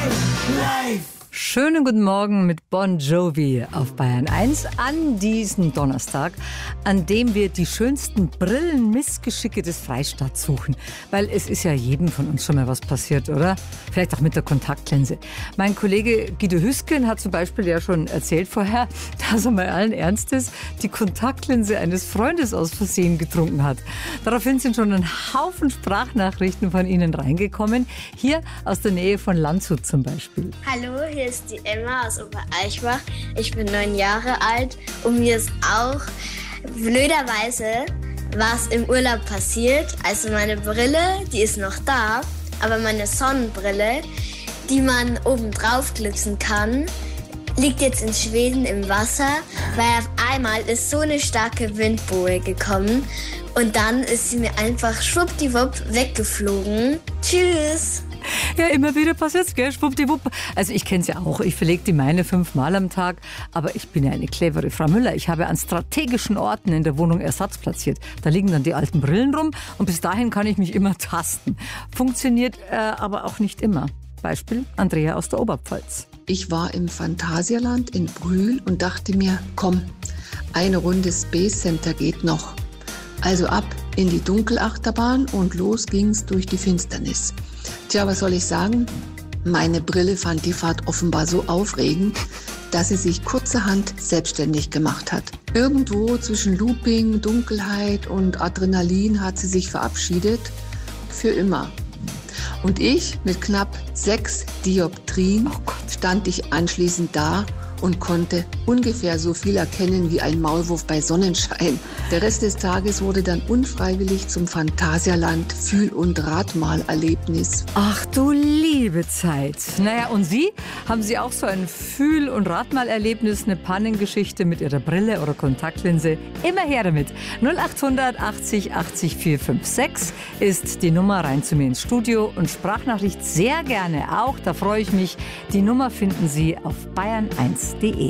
Schönen guten Morgen mit Bon Jovi auf Bayern 1 an diesem Donnerstag, an dem wir die schönsten Brillenmissgeschicke des Freistaats suchen. Weil es ist ja jedem von uns schon mal was passiert, oder? Vielleicht auch mit der Kontaktlinse. Mein Kollege Guido Hüsken hat zum Beispiel ja schon erzählt vorher, dass er mal allen Ernstes die Kontaktlinse eines Freundes aus Versehen getrunken hat. Daraufhin sind schon ein Haufen Sprachnachrichten von Ihnen reingekommen. Hier aus der Nähe von Landshut zum Beispiel. Hallo, hier ist die Emma aus Obereichbach. Ich bin 9 Jahre alt und mir ist auch blöderweise was im Urlaub passiert. Also meine Brille, die ist noch da, aber meine Sonnenbrille, die man oben drauf klipsen kann, liegt jetzt in Schweden im Wasser, weil auf einmal ist so eine starke Windboe gekommen und dann ist sie mir einfach schwuppdiwupp weggeflogen. Tschüss! Ja, immer wieder passiert's, gell? Schwuppdiwupp. Also ich kenne es ja auch. Ich verlege die meine 5-mal am Tag. Aber ich bin ja eine clevere Frau Müller. Ich habe an strategischen Orten in der Wohnung Ersatz platziert. Da liegen dann die alten Brillen rum und bis dahin kann ich mich immer tasten. Funktioniert aber auch nicht immer. Beispiel Andrea aus der Oberpfalz. Ich war im Phantasialand in Brühl und dachte mir, komm, eine Runde Space Center geht noch. Also ab in die Dunkelachterbahn und los ging's durch die Finsternis. Tja, was soll ich sagen? Meine Brille fand die Fahrt offenbar so aufregend, dass sie sich kurzerhand selbstständig gemacht hat. Irgendwo zwischen Looping, Dunkelheit und Adrenalin hat sie sich verabschiedet. Für immer. Und ich mit knapp 6 Dioptrien stand ich anschließend da und konnte ungefähr so viel erkennen wie ein Maulwurf bei Sonnenschein. Der Rest des Tages wurde dann unfreiwillig zum Phantasialand Fühl- und Radmalerlebnis. Ach du liebe Zeit. Naja, und Sie? Haben Sie auch so ein Fühl- und Radmalerlebnis, eine Pannengeschichte mit Ihrer Brille oder Kontaktlinse? Immer her damit. 0800 80 80 456 ist die Nummer rein zu mir ins Studio und Sprachnachricht sehr gerne auch. Da freue ich mich. Die Nummer finden Sie auf bayern1.de.